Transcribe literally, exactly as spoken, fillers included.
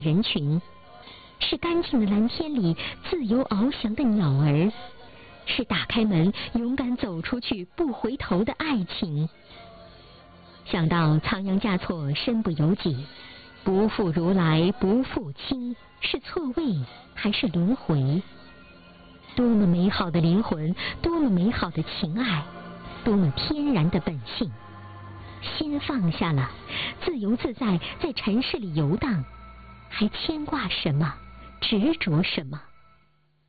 人群，是干净的蓝天里自由翱翔的鸟儿，是打开门勇敢走出去不回头的爱情。想到仓央嘉措身不由己，不负如来不负卿，是错位还是轮回？多么美好的灵魂，多么美好的情爱，多么天然的本性。心放下了，自由自在在尘世里游荡，还牵挂什么，执着什么？